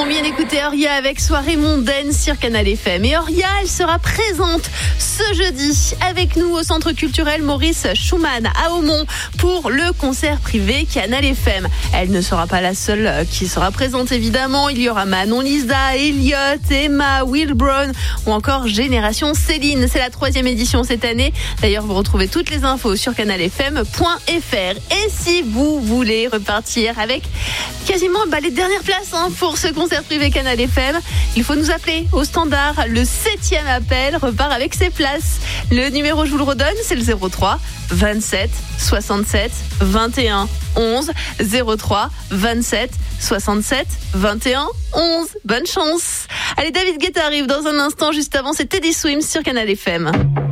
bien d'écouter Oria avec Soirée mondaine sur Canal FM. Et Oria, elle sera présente ce jeudi avec nous au Centre culturel Maurice Schumann à Aumont pour le concert privé Canal FM. Elle ne sera pas la seule qui sera présente évidemment. Il y aura Manon Lisa, Elliot, Emma, Will Brown ou encore Génération Céline. C'est la 3e édition cette année. D'ailleurs, vous retrouvez toutes les infos sur canalfm.fr. Et si vous voulez repartir avec quasiment les dernières places pour ce concert privé Canal FM, il faut nous appeler au standard. Le 7e appel repart avec ses places. Le numéro, je vous le redonne, c'est le 03 27 67 21 11. 03 27 67 21 11. Bonne chance. Allez, David Guetta arrive dans un instant. Juste avant, c'est Teddy Swims sur Canal FM.